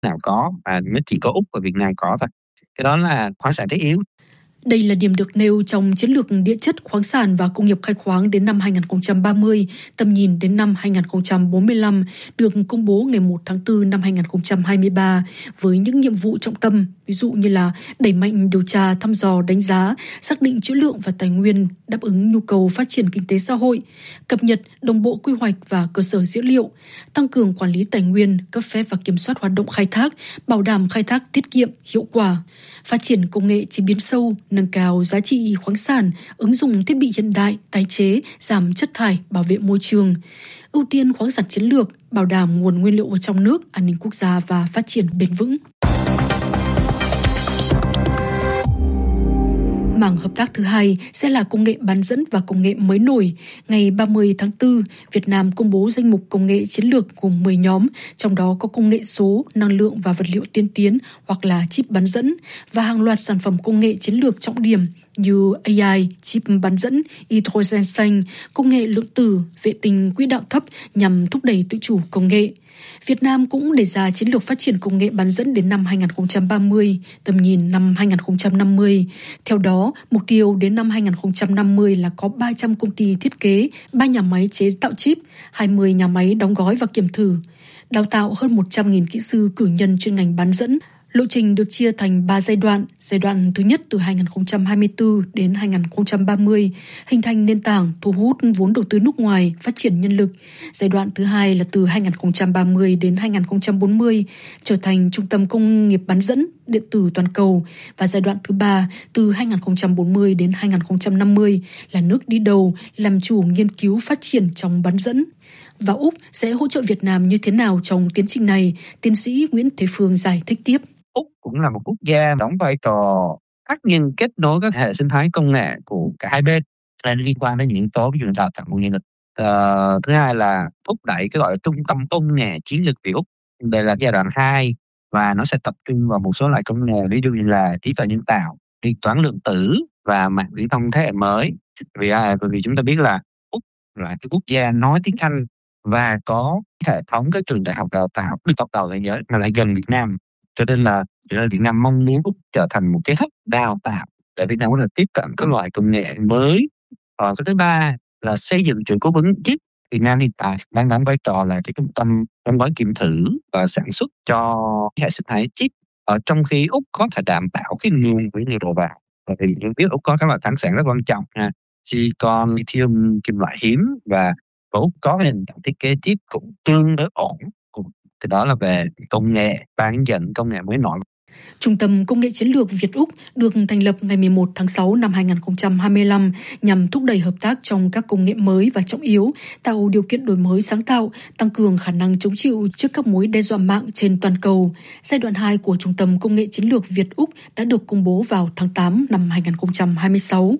nào có, mà nó chỉ có Úc và Việt Nam có thôi. Cái đó là khoáng sản thiết yếu. Đây là điểm được nêu trong Chiến lược Địa chất, khoáng sản và công nghiệp khai khoáng đến năm 2030, tầm nhìn đến năm 2045, được công bố ngày 1 tháng 4 năm 2023 với những nhiệm vụ trọng tâm, ví dụ như là đẩy mạnh điều tra, thăm dò, đánh giá, xác định trữ lượng và tài nguyên, đáp ứng nhu cầu phát triển kinh tế xã hội, cập nhật đồng bộ quy hoạch và cơ sở dữ liệu, tăng cường quản lý tài nguyên, cấp phép và kiểm soát hoạt động khai thác, bảo đảm khai thác tiết kiệm, hiệu quả, phát triển công nghệ chế biến sâu, nâng cao giá trị khoáng sản, ứng dụng thiết bị hiện đại, tái chế, giảm chất thải, bảo vệ môi trường, ưu tiên khoáng sản chiến lược, bảo đảm nguồn nguyên liệu ở trong nước, an ninh quốc gia và phát triển bền vững. Mảng hợp tác thứ hai sẽ là công nghệ bán dẫn và công nghệ mới nổi. Ngày 30 tháng 4, Việt Nam công bố danh mục công nghệ chiến lược gồm 10 nhóm, trong đó có công nghệ số, năng lượng và vật liệu tiên tiến hoặc là chip bán dẫn, và hàng loạt sản phẩm công nghệ chiến lược trọng điểm như AI, chip bán dẫn, hydrogen xanh, công nghệ lượng tử, vệ tinh quỹ đạo thấp nhằm thúc đẩy tự chủ công nghệ. Việt Nam cũng đề ra chiến lược phát triển công nghệ bán dẫn đến năm 2030, tầm nhìn năm 2050. Theo đó, mục tiêu đến năm 2050 là có 300 công ty thiết kế, 3 nhà máy chế tạo chip, 20 nhà máy đóng gói và kiểm thử, đào tạo hơn 100.000 kỹ sư cử nhân chuyên ngành bán dẫn. Lộ trình được chia thành 3 giai đoạn. Giai đoạn thứ nhất từ 2024 đến 2030, hình thành nền tảng, thu hút vốn đầu tư nước ngoài, phát triển nhân lực. Giai đoạn thứ hai là từ 2030 đến 2040, trở thành trung tâm công nghiệp bán dẫn điện tử toàn cầu. Và giai đoạn thứ ba từ 2040 đến 2050 là nước đi đầu, làm chủ nghiên cứu phát triển trong bán dẫn. Và Úc sẽ hỗ trợ Việt Nam như thế nào trong tiến trình này? Tiến sĩ Nguyễn Thế Phương giải thích tiếp. Úc cũng là một quốc gia đóng vai trò tác nhân kết nối các hệ sinh thái công nghệ của cả hai bên, nên liên quan đến những yếu tố ví dụ như đào tạo nguồn nhân lực. Thứ hai là thúc đẩy cái gọi là trung tâm công nghệ chiến lược Việt Úc. Đây là giai đoạn 2 và nó sẽ tập trung vào một số loại công nghệ ví dụ như là trí tuệ nhân tạo, điện toán lượng tử và mạng viễn thông thế hệ mới. Bởi vì chúng ta biết là Úc là cái quốc gia nói tiếng Anh và có hệ thống các trường đại học đào tạo được top đầu thế giới mà lại gần Việt Nam, cho nên là Việt Nam mong muốn Úc trở thành một cái hub đào tạo để Việt Nam có thể tiếp cận các loại công nghệ mới. Cái thứ ba là xây dựng chuỗi cố vấn chip. Việt Nam hiện tại đang đóng vai trò là cái trung tâm đóng gói kiểm thử và sản xuất cho hệ sinh thái chip, trong khi Úc có thể đảm bảo cái nguồn nguyên liệu đầu vào. Và vì chúng biết Úc có các loại khoáng sản rất quan trọng, silicon, lithium, kim loại hiếm, và Úc có nền tảng thiết kế chip cũng tương đối ổn. Thì đó là về công nghệ, bán dẫn công nghệ mới nổi. Trung tâm Công nghệ Chiến lược Việt-Úc được thành lập ngày 11 tháng 6 năm 2025 nhằm thúc đẩy hợp tác trong các công nghệ mới và trọng yếu, tạo điều kiện đổi mới sáng tạo, tăng cường khả năng chống chịu trước các mối đe dọa mạng trên toàn cầu. Giai đoạn 2 của Trung tâm Công nghệ Chiến lược Việt-Úc đã được công bố vào tháng 8 năm 2026.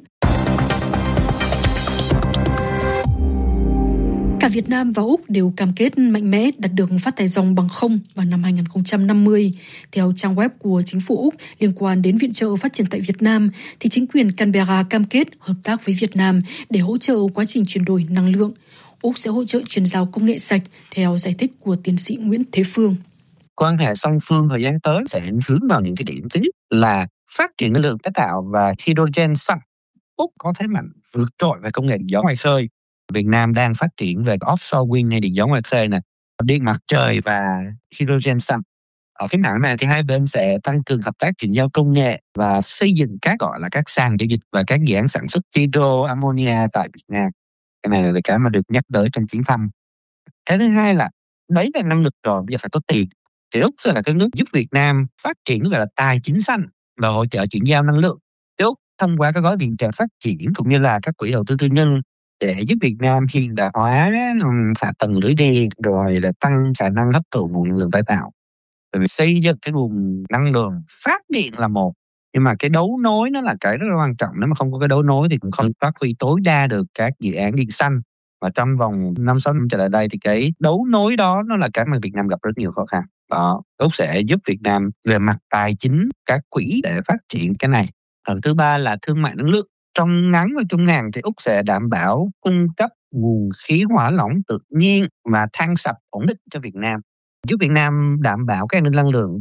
Cả Việt Nam và Úc đều cam kết mạnh mẽ đạt được phát thải ròng bằng không vào năm 2050. Theo trang web của chính phủ Úc liên quan đến viện trợ phát triển tại Việt Nam, thì chính quyền Canberra cam kết hợp tác với Việt Nam để hỗ trợ quá trình chuyển đổi năng lượng. Úc sẽ hỗ trợ chuyển giao công nghệ sạch, theo giải thích của tiến sĩ Nguyễn Thế Phương. Quan hệ song phương thời gian tới sẽ hướng vào những cái điểm. Thứ nhất là phát triển năng lượng tái tạo và hydrogen xanh. Úc có thế mạnh vượt trội về công nghệ điện gió ngoài khơi. Việt Nam đang phát triển về offshore wind hay điện gió ngoài khơi này, điện mặt trời và hydrogen xanh. Ở cái mảng này thì hai bên sẽ tăng cường hợp tác chuyển giao công nghệ và xây dựng các gọi là các sàn giao dịch và các dự án sản xuất hydro ammonia tại Việt Nam. Cái này là cái mà được nhắc tới trong chuyến thăm. Cái thứ hai là đấy là năng lực rồi, bây giờ phải có tiền. Thì Úc sẽ là cái nước giúp Việt Nam phát triển gọi là tài chính xanh và hỗ trợ chuyển giao năng lượng. Thì Úc thông qua các gói viện trợ phát triển cũng như là các quỹ đầu tư tư nhân để giúp Việt Nam hiện đại hóa hạ tầng lưới điện, rồi là tăng khả năng hấp thụ nguồn năng lượng tái tạo. Bởi vì xây dựng cái nguồn năng lượng phát điện là một, nhưng mà cái đấu nối nó là cái rất là quan trọng. Nếu mà không có cái đấu nối thì cũng không phát huy tối đa được các dự án điện xanh. Và trong vòng 5-6 năm trở lại đây thì cái đấu nối đó nó là cái mà Việt Nam gặp rất nhiều khó khăn. Đó, Úc sẽ giúp Việt Nam về mặt tài chính, các quỹ để phát triển cái này. Thứ ba là thương mại năng lượng. Trong ngắn và trung hạn thì Úc sẽ đảm bảo cung cấp nguồn khí hỏa lỏng tự nhiên và than sạch ổn định cho Việt Nam. giúp Việt Nam đảm bảo cái an ninh năng lượng